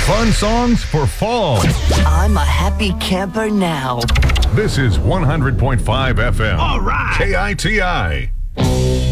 Fun songs for fall. I'm a happy camper now. This is 100.5 FM. All right. KITI.